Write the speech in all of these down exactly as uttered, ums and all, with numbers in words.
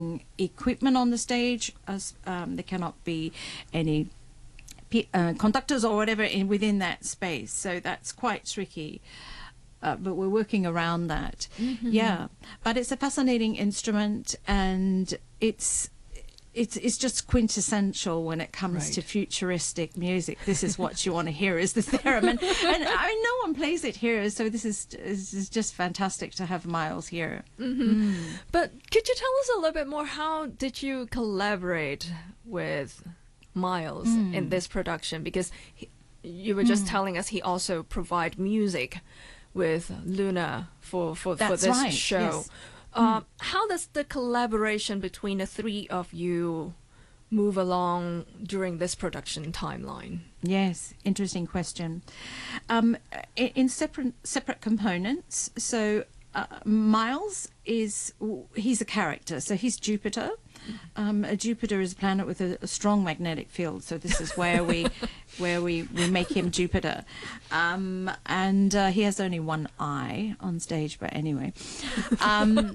equipment on the stage, as um, there cannot be any uh, conductors or whatever in within that space. So that's quite tricky. Uh, but we're working around that. Mm-hmm. Yeah, but it's a fascinating instrument, and it's it's it's just quintessential when it comes right. to futuristic music. This is what you want to hear, is the theremin. And I mean, no one plays it here, so this is this is just fantastic to have Miles here. Mm-hmm. Mm. But could you tell us a little bit more? How did you collaborate with Miles mm. in this production? Because he, you were just mm. telling us he also provide music with Luna for, for, for this right. show. Yes. Uh, mm. How does the collaboration between the three of you move along during this production timeline? Yes, interesting question. Um, in, in separate separate components. So uh, Miles is, he's a character. So he's Jupiter. Um, a Jupiter is a planet with a, a strong magnetic field, so this is where we where we, we make him Jupiter. Um, and uh, he has only one eye on stage, but anyway. Um,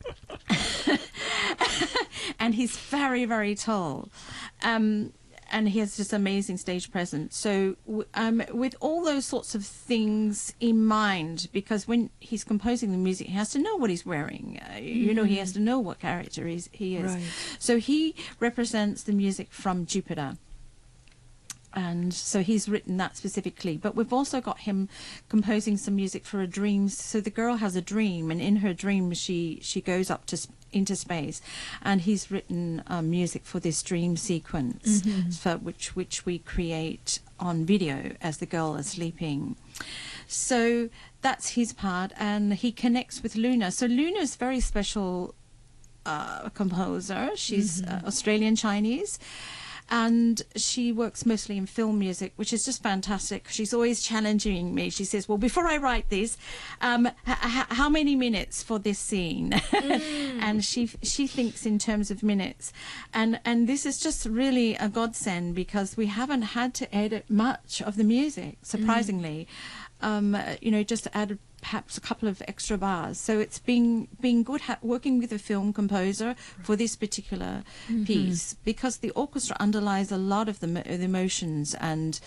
and he's very, very tall. Um, and he has just amazing stage presence. So um, with all those sorts of things in mind, because when he's composing the music, he has to know what he's wearing. Uh, mm. You know, he has to know what character he's, he is. Right. So he represents the music from Jupiter. And so he's written that specifically. But we've also got him composing some music for a dream. So the girl has a dream, and in her dream she, she goes up to into space, and he's written um, music for this dream sequence, mm-hmm. for which which we create on video as the girl is sleeping. So that's his part, and he connects with Luna. So Luna's very special uh, composer. She's mm-hmm. uh, Australian Chinese. And she works mostly in film music, which is just fantastic. She's always challenging me. She says, well, before I write this, um, h- h- how many minutes for this scene? Mm. And she she thinks in terms of minutes. And, and this is just really a godsend, because we haven't had to edit much of the music, surprisingly. Mm. Um, you know, just add perhaps a couple of extra bars. So it's been been good ha- working with a film composer for this particular mm-hmm. piece, because the orchestra underlies a lot of the, mo- the emotions. And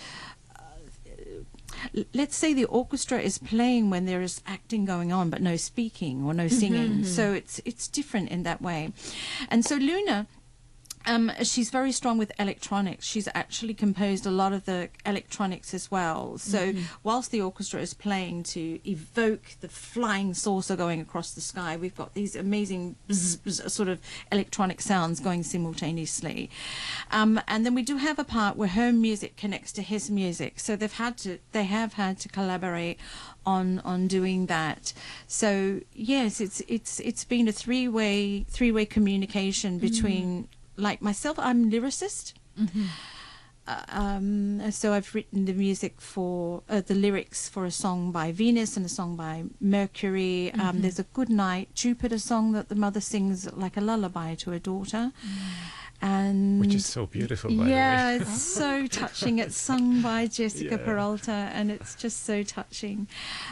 uh, let's say the orchestra is playing when there is acting going on, but no speaking or no singing. Mm-hmm. So it's it's different in that way. And so Luna, Um, she's very strong with electronics. She's actually composed a lot of the electronics as well. So mm-hmm. whilst the orchestra is playing to evoke the flying saucer going across the sky, we've got these amazing bzz, bzz, sort of electronic sounds going simultaneously. Um, and then we do have a part where her music connects to his music. So they've had to, they have had to collaborate on on doing that. So yes, it's it's it's been a three-way three-way communication between. Mm-hmm. Like myself, I'm lyricist. Mm-hmm. Uh, um, so I've written the music for, uh, the lyrics for a song by Venus and a song by Mercury. Mm-hmm. Um, there's a Good Night Jupiter song that the mother sings like a lullaby to her daughter. Mm. And which is so beautiful, by yeah, the way. it's so touching. It's sung by Jessica yeah. Peralta, and it's just so touching.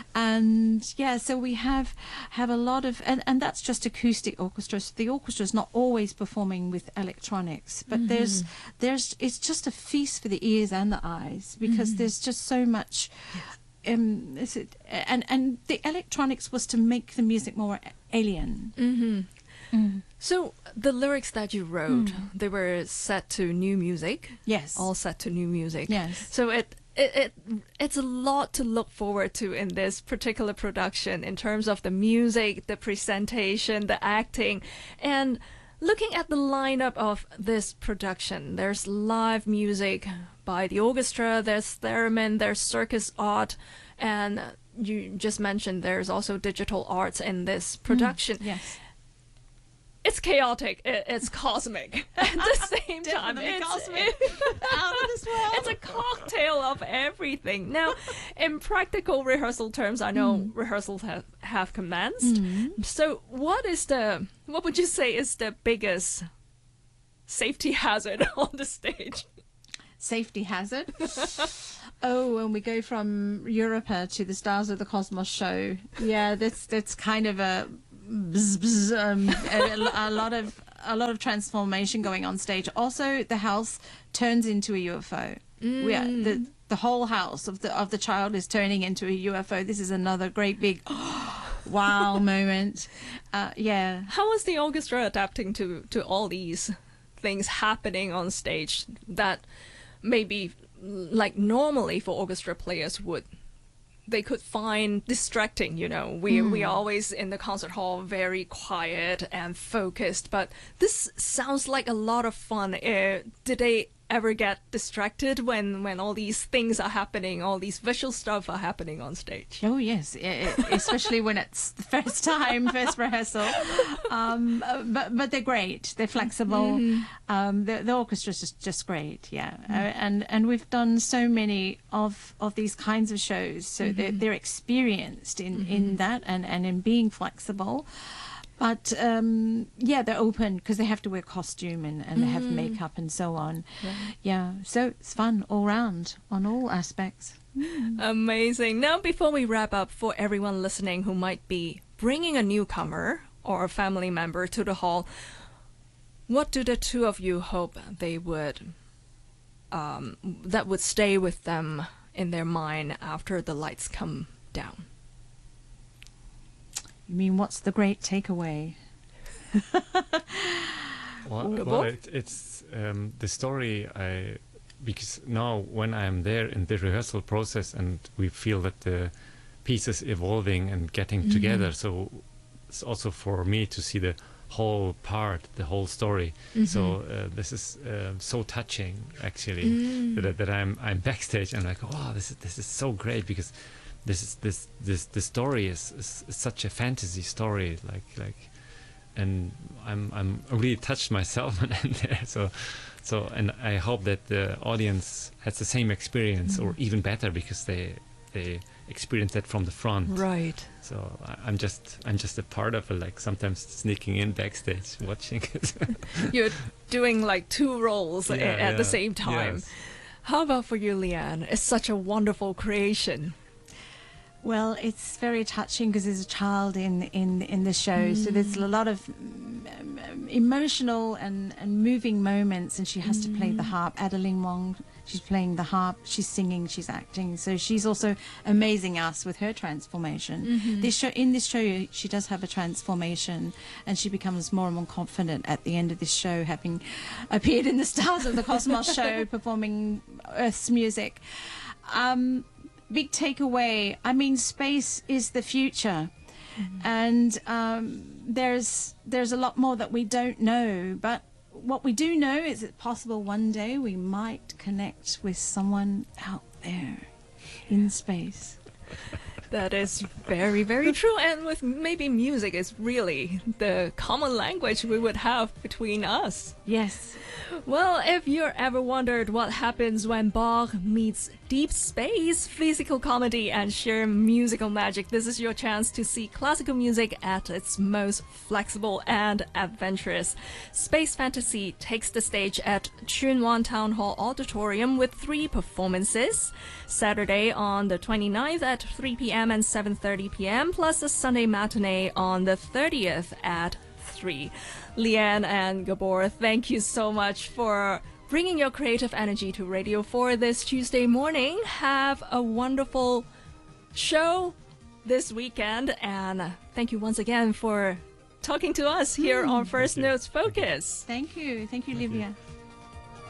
And yeah, so we have have a lot of, and, and that's just acoustic orchestra. So the orchestra is not always performing with electronics, but mm-hmm. there's there's it's just a feast for the ears and the eyes, because mm-hmm. there's just so much. Yes. Um, is it, and and the electronics was to make the music more alien. Mm-hmm. Mm. So the lyrics that you wrote, mm. they were set to new music. Yes. All set to new music. Yes. So it, it, it it's a lot to look forward to in this particular production in terms of the music, the presentation, the acting. And looking at the lineup of this production, there's live music by the orchestra, there's theremin, there's circus art, and you just mentioned there's also digital arts in this production. Mm. Yes. It's chaotic. It, it's cosmic at the same time. It's cosmic. Out of this world. It's a cocktail of everything. Now, in practical rehearsal terms, I know mm. rehearsals have, have commenced. Mm. So, what is the? What would you say is the biggest safety hazard on the stage? Safety hazard. Oh, when we go from Europa to the Stars of the Cosmos show, yeah, that's that's kind of a. Bzz, bzz, um, a, a lot of a lot of transformation going on stage. Also, the house turns into a U F O. Mm. We are, the the whole house of the of the child is turning into a U F O. This is another great big wow moment. Uh, yeah. How was the orchestra adapting to, to all these things happening on stage that maybe like normally for orchestra players would they could find distracting, you know. We mm. we are always in the concert hall very quiet and focused, but this sounds like a lot of fun. Uh, did they ever get distracted when when all these things are happening, all these visual stuff are happening on stage? Oh yes, I- I- especially when it's the first time, first rehearsal. Um, uh, but but they're great. They're flexible. Mm-hmm. Um, the, the orchestra's just just great. Yeah, mm. uh, and and we've done so many of of these kinds of shows, so mm-hmm. they're they're experienced in mm-hmm. in that and and in being flexible. But um, yeah, they're open because they have to wear costume and, and they have Mm. makeup and so on. Right. Yeah, so it's fun all round on all aspects. Amazing. Now, before we wrap up, for everyone listening who might be bringing a newcomer or a family member to the hall, what do the two of you hope they would um, that would stay with them in their mind after the lights come down? You mean, what's the great takeaway? Well, well it, it's um, the story. I because now when I'm there in the rehearsal process and we feel that the piece is evolving and getting mm-hmm. together, so it's also for me to see the whole part, the whole story. Mm-hmm. So uh, this is uh, so touching, actually, mm. that that I'm I'm backstage and I'm like, wow, this is this is so great because. This is this this the story is, is, is such a fantasy story, like like, and I'm I'm really touched myself when I'm there. So, so and I hope that the audience has the same experience, mm. or even better, because they they experience that from the front. Right. So I, I'm just I'm just a part of it, like sometimes sneaking in backstage, watching it. You're doing like two roles yeah, at yeah. the same time. Yes. How about for you, Leanne? It's such a wonderful creation. Well, it's very touching because there's a child in in in the show, mm. so there's a lot of um, emotional and and moving moments, and she has mm. to play the harp. Adeline Wong, she's playing the harp, she's singing, she's acting, so she's also amazing us with her transformation. Mm-hmm. This show, in this show, she does have a transformation, and she becomes more and more confident at the end of this show, having appeared in the Stars of the Cosmos show, performing Earth's music. Um, Big takeaway, I mean, space is the future, mm-hmm. and um, there's there's a lot more that we don't know, but what we do know is it's possible one day we might connect with someone out there in space. That is very, very true. And with maybe music is really the common language we would have between us. Yes. Well, if you're ever wondered what happens when Bach meets deep space, physical comedy, and sheer musical magic, this is your chance to see classical music at its most flexible and adventurous. Space Fantasy takes the stage at Tsuen Wan Town Hall Auditorium with three performances. Saturday on the twenty-ninth at three p.m. and seven thirty p.m. plus a Sunday matinee on the thirtieth at three. Leanne and Gabor, thank you so much for bringing your creative energy to Radio four this Tuesday morning. Have a wonderful show this weekend, and thank you once again for talking to us here mm. on First Thank you. Notes Focus. Thank you. Thank you, Thank Livia. you.